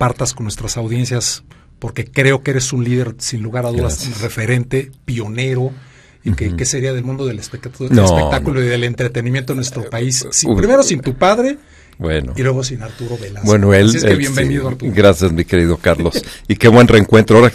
compartas con nuestras audiencias, porque creo que eres un líder, sin lugar a dudas, Gracias. un referente, pionero, y ¿qué sería del mundo del espectáculo, y del entretenimiento en nuestro país? Primero sin tu padre, bueno, y luego sin Arturo Velasco. Bueno, Así es que bienvenido, Arturo. Gracias, mi querido Carlos. Y qué buen reencuentro. Ahora